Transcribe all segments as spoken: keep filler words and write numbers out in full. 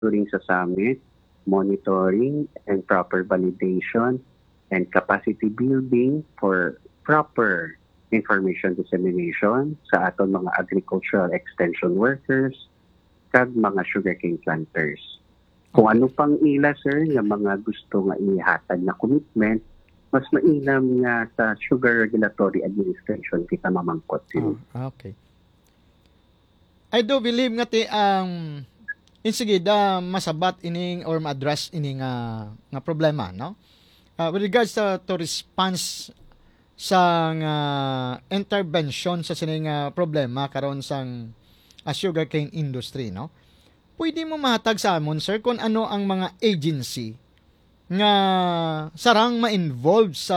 during sa summit, monitoring and proper validation and capacity building for proper information dissemination sa aton mga agricultural extension workers kag mga sugarcane planters. Kung ano pang ila, sir, nga mga gusto nga ihatag na commitment, mas mainam nga sa Sugar Regulatory Administration kita mamangkot sila. Oh, okay. I do believe nga ti ang insige da masabat ining or ma-address ining nga nga problema, no? Uh, with regards to, to response sa nga intervention sa sining nga problema karon sang uh, sugarcane industry, no? Pwede mo mahatag sa amon, sir, kung ano ang mga agency nga sarang ma-involve sa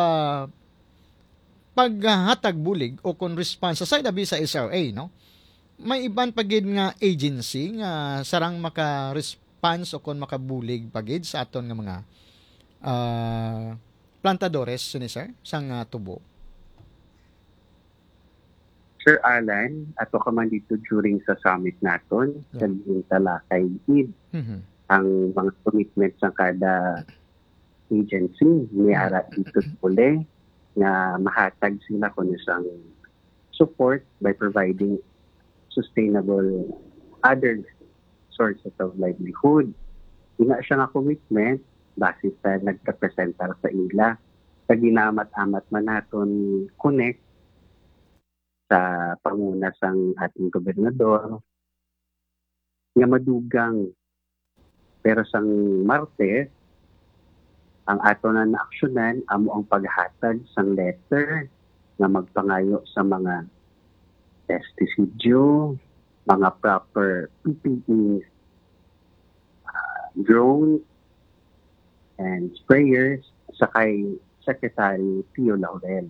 paghatag bulig o kung response sa side abi sa S R A, no? May iban pagid nga agency nga sarang maka-response o kung makabulig pagid sa aton nga mga uh, plantadores, sini sir, sang uh, tubo. Sir Alan, ato ka man dito during sa summit naton, yeah. Sa talakay id, mm-hmm. ang mga commitments ng kada agency, may ara dito uli na mahatag sila kung isang support by providing sustainable other sources of livelihood. Ina siya nga commitment base sa nagka-presentar sa ila. Sa ginamat-amat man naton connect sa panguna sang ating gobernador nga madugang pero sang Martes ang ato na naaksyonan amo ang paghatag sang letter nga magpangayo sa mga pesticide, mga proper P P E, uh, drones, and sprayers sa kay Secretary Pio Laurel.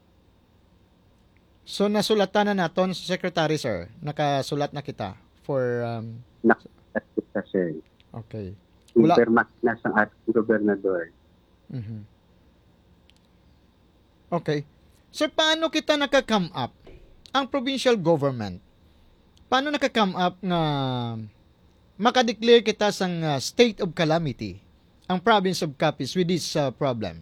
So nasulatan na naton sa Secretary, sir? Nakasulat na kita for... Um... Nakasulat kita, sir. Okay. Intermat na sa ating gobernador. Mm-hmm. Okay. Sir, paano kita naka-come up? Ang provincial government, paano naka-come up na makadeclare kita sang uh, state of calamity ang province of Capiz with this uh, problem?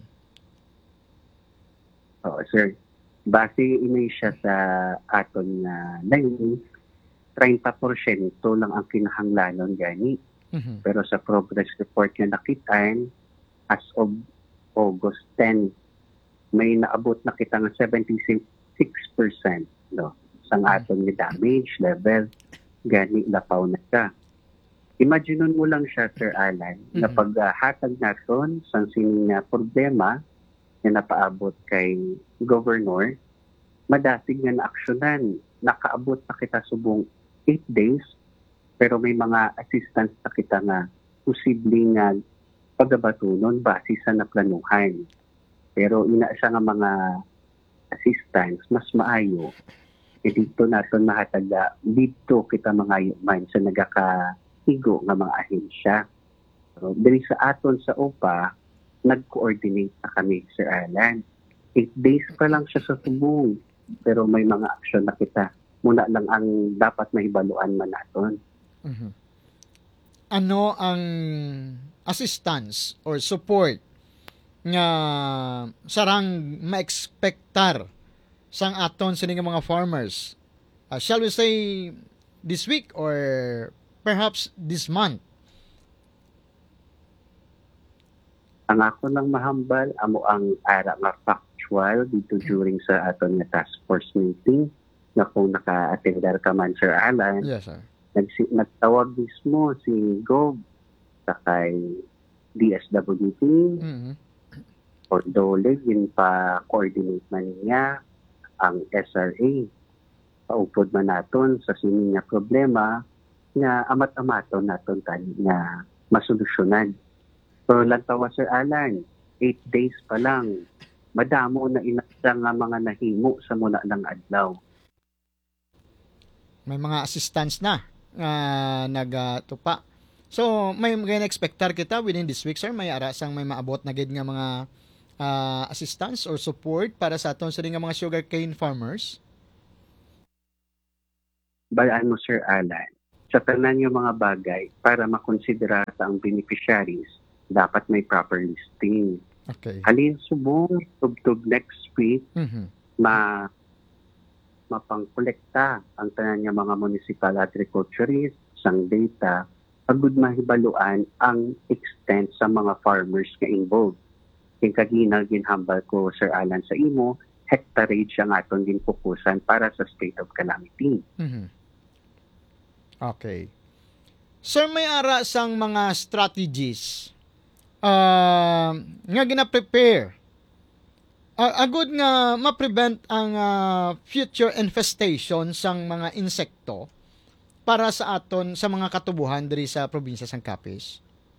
Oo, sir. Base ini siya sa aton na uh, line, thirty percent lang ang kinahanglanon gani. Mm-hmm. Pero sa progress report nga nakitaan, as of August tenth, may naabot na kita ng seventy-six percent no, sang aton ni damage level gani lapaw na ka. Imagine mo lang siya, Sir Alan, mm-hmm. na paghatag naton sang sining uh, problema na napaabot kay governor, madasig nga na-aksyonan. Nakaabot na kita subong eight days, pero may mga assistance na kita nga posibleng nga pagabatunon base sa naplanuhan. Pero ina siya nga mga assistance, mas maayo. E dito natin mahataga, dito kita mga man sa nagakahigo nga mga ahensya. So, diri sa aton sa O P A, nag-coordinate na kami, Sir Alan. Eight days pa lang siya sa subong, pero may mga aksyon na kita. Muna lang ang dapat mahibaluan man naton. Mm-hmm. Ano ang assistance or support nga sarang ma-expectar sang aton sining mga farmers? Uh, shall we say this week or perhaps this month? Ang ako lang mahambal, amo ang ara nga factual dito during sa aton nga task force meeting na kung naka-attendar ka man, Sir Alan. Yes, sir. Nagsi- nagtawag mismo si Gov sa kay D S W T mm-hmm. or Dole, yun pa coordinate man niya ang S R A. Paupod man naton sa sining nga problema nga amat-amaton naton tani nga masolusyonan. So, lantawa, Sir Alan, eight days pa lang, madamo na inasa nga mga nahimo sa muna ng adlaw. May mga assistance na uh, nagtupa. So, may mga expectar kita within this week, sir? May arasang may maabot na gid nga mga uh, assistance or support para sa aton sa nga mga sugarcane farmers? Balaan mo, Sir Alan, sa tanan yung mga bagay para makonsidera sa ang beneficiaries, dapat may proper listing. Okay. Halin subong, tubtub next week, Mhm. ma mapangkolekta ang tanan nga mga municipal agriculturists sang data pagud mahibaluan ang extent sa mga farmers nga involved. King kagina ginhambal ko Sir Alan sa imo, hectareage ang aton din fokusan para sa state of calamity. Mhm. Okay. Sir, may ara sang mga strategies uh, nga gina-prepare uh, agud nga ma-prevent ang uh, future infestation sang mga insekto para sa aton sa mga katubuhan diri sa probinsya sang Capiz?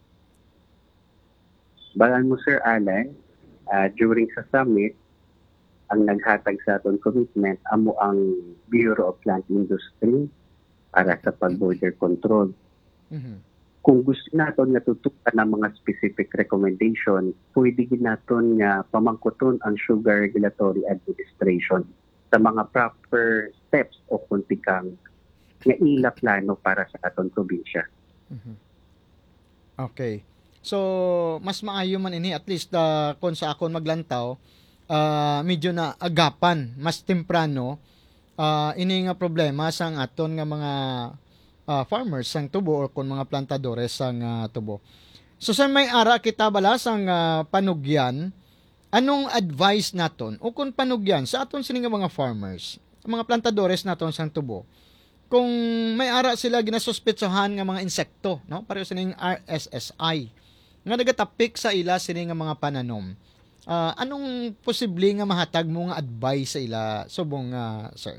Balan mo Sir Alan, uh, during sa summit, ang naghatag sa aton commitment amo ang Bureau of Plant Industry para sa pag-border control. Mhm. Kung gusto naton nga tutukan ng mga specific recommendation, pwede gid naton nga pamangkuton ang Sugar Regulatory Administration sa mga proper steps o kuntikang nga ila plano para sa aton probinsya. Mhm. Okay. So, mas maayo man ini at least uh, kung sa akon maglantaw, uh, medyo na agapan, mas temprano uh, ini nga problema sang aton nga mga uh, farmers sang tubo or kung mga plantadores sang uh, tubo. So sa may ara kita bala sang uh, panugyan, anong advice naton o kung panugyan sa aton sini nga mga farmers, mga plantadores naton sang tubo? Kung may ara sila ginasuspetsohan nga mga insekto, no? Pareho sining R S S I nga nagatapik sa ila sini nga mga pananom. Uh, anong posible nga mahatag mo nga advice sa ila subong uh, sir?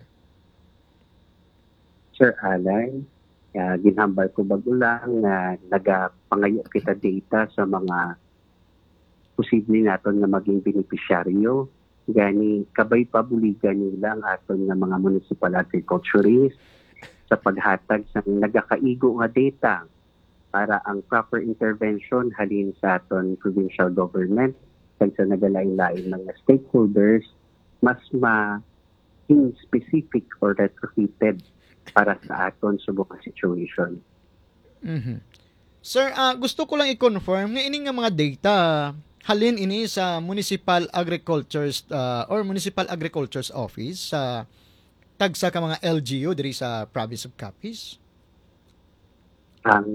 Sir Alan, uh, ginhambal ko bago lang na uh, nagapangayo kita data sa mga posible naton nga maging beneficiaryo. Gani kabay pabuligan nila ang aton nga mga municipal agriculturists sa paghatag sa nagakaigo nga data para ang proper intervention halin sa aton provincial government kag sa nagalain-lain mga stakeholders mas ma specific or retrofitted para sa aton subong situation. Mhm. Sir, uh, gusto ko lang i-confirm nga ini nga mga data halin ini sa Municipal Agriculture's uh, or Municipal Agriculture's Office sa uh, tagsa ka mga L G U diri sa province of Capiz? Ang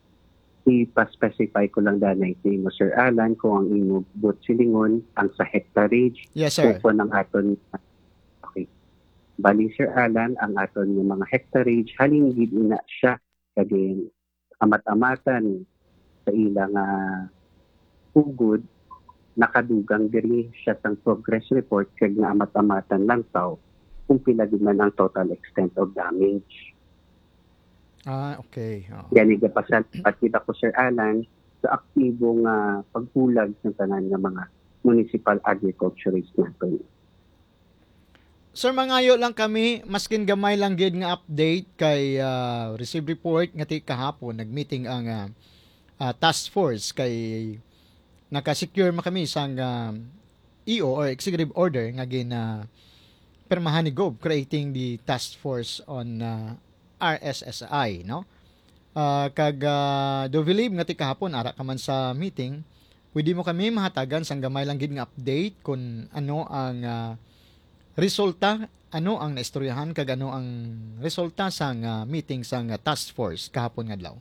ipa-specify ko lang danay sa imo Sir Alan kung ang imo bot silingon ang sa hectareage. Yes, sir. Kung ng aton okay. Bali Sir Alan ang aton ng mga hectareage halin gid ina siya kagin amat-amatan sa ilang uh, ugod nakadugang diri siya sang progress report kag nga amat-amatan lang taw kung pila din man ang total extent of damage. Ah, okay. Oh. Gani gapasan at kita ko Sir Alan sa aktibong uh, pagpulag ng tanan ng mga municipal agriculturists natin. Sir, mangayo lang kami, maskin gamay lang gid nga update kay uh, receive report nga ti kahapon nagmeeting ang uh, uh, task force kay naka-secure man kami sang uh, E O or executive order nga gin uh, permahan ni Gob creating the task force on uh, R S S I, no? Uh, kag uh, do believe nga ti kahapon ara ka man sa meeting, pwede mo kami mahatagan sang gamay lang gid nga update kung ano ang uh, resulta, ano ang naistoryahan kag ano ang resulta sang uh, meeting sang uh, task force kahapon nga adlaw.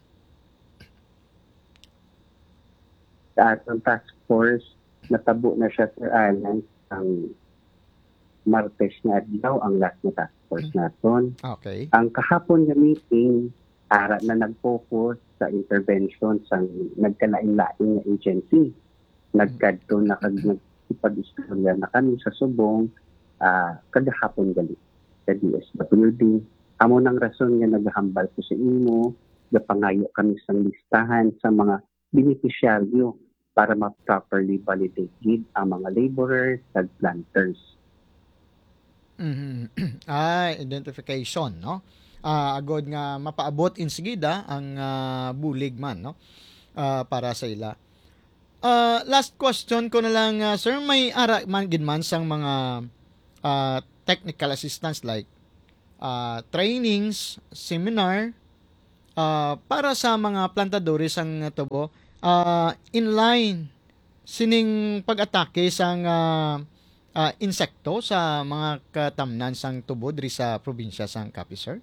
Sa atong task force natabo na siya Sir Alan ang Martes na adlaw ang last na task force naton. Okay. Ang kahapon nga meeting ara na nag-focus sa intervention sa nagkalain-lain nga agency. Nagkadto na kag nagpag-istorya na kami sa subong uh, kagahapon gali sa D S W D. Amo nang rason nga naghambal ko sa imo, gapangayo kami sa listahan sa mga beneficiaryo para ma-properly validate gid ang mga laborers at planters. Mm-hmm. ah, identification, no? Ah, agod nga mapaabot in sigida ang uh, bulig man, no? Uh, para sa ila. Uh, last question ko na lang, uh, sir, may ara man gid man sang mga uh, technical assistance like uh, trainings, seminar, ah, para sa mga plantadores ang tubo ah, in line sining pag-atake sang ah, ah, insekto sa mga katamnan sang tubo diri sa probinsya sang Capiz, sir?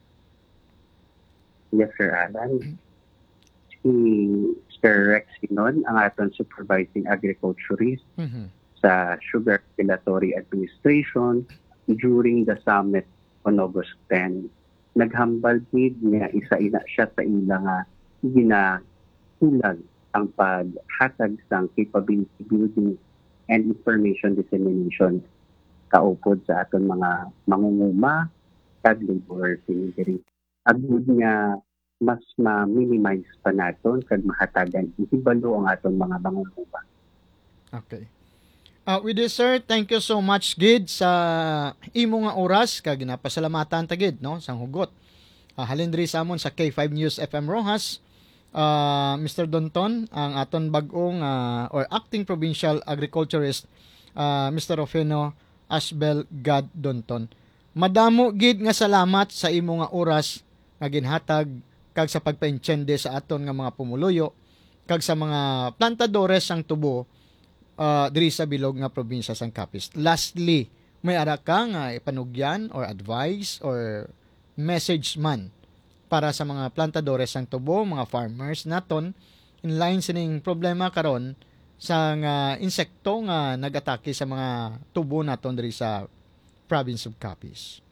Yes, Sir Alan. Si Sir Rex Sinon, ang aton supervising agriculturist Mhm. sa Sugar Regulatory Administration during the summit on August tenth. Naghambal gid nga isa ina siya sa ila nga ginahulag ang paghatag sang capability building and information dissemination kaupod sa aton mga mangunguma kag labor diri. Agud nga mas ma-minimize pa naton kag mahatagan ihibalo ang aton mga mangunguma. Okay. Uh, with this, sir, thank you so much, Gid, sa imo nga oras, kag ginapasalamatan ta, Gid, no, sang hugot. Uh, halin diri sa amon sa K five News F M Rojas, uh, Mister Donton, ang aton bag-ong uh, or acting provincial agriculturist, uh, Mister Rufino Asbel Gad Donton. Madamo, Gid, nga salamat sa imo nga oras nga ginhatag kag sa pagpaintyende sa aton nga mga pumuluyo kag sa mga plantadores sang tubo uh, diri sa bilog nga probinsya sang Capiz. Lastly, may ara ka nga ipanugyan or advice or message man para sa mga plantadores sang tubo, mga farmers naton in line sining problema karon sa nga insekto nga nagatake sa mga tubo naton diri sa province of Capiz.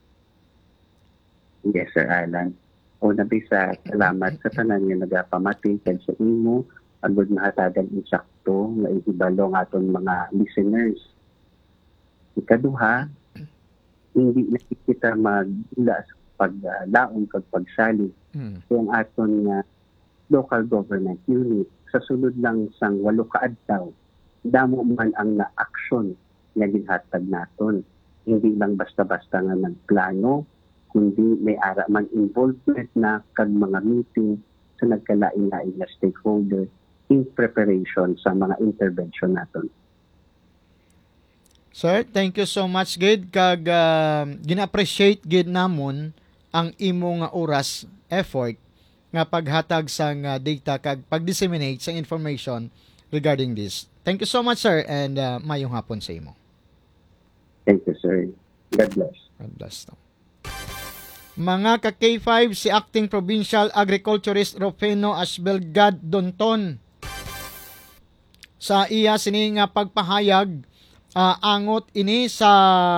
Yes, Sir Alan. Una bisa, salamat sa tanan nga nagapamating kag sa imo agud mahatagan insakto nga ihibalo ng aton mga listeners. Ikaduha, hindi na kita magdula sa paglaom kag pagsali Mm. kung aton nga local government unit sa sulod lang sang walo ka adlaw damo man ang na-action nga ginhatag naton. Hindi lang basta-basta nga nagplano, kundi may ara man involvement na kag mga meeting sa nagkalain-lain na stakeholder in preparation sa mga intervention naton. Sir, thank you so much, Gid. Kag uh, gina-appreciate gid namon ang imo nga oras, effort nga paghatag sang uh, data kag pag-disseminate sang information regarding this. Thank you so much, sir, and uh, mayong hapon sa imo. Thank you, sir. God bless. God bless. No? Mga ka-K five, si Acting Provincial Agriculturist Rufino Asbelgad Donton sa iya sini nga pagpahayag uh, angot ini sa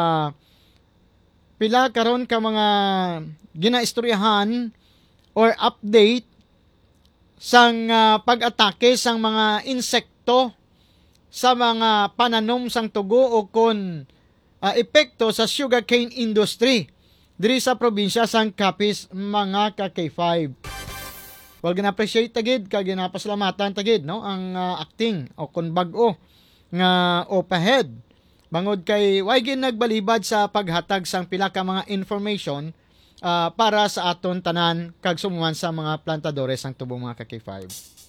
pila karon ka mga ginaistoryahan or update sang uh, pag-atake sang mga insekto sa mga pananom sang tugo o kon uh, epekto sa sugarcane industry diri sa probinsya sang Capiz, mga ka-K five. Well, gina-appreciate tagid kag ginapasalamatan tagid no ang uh, acting o kon bag-o nga opahead bangod kay way gin nagbalibad sa paghatag sang pila ka mga information uh, para sa aton tanan kag sumuan sa mga plantadores sang tubong mga ka-K five.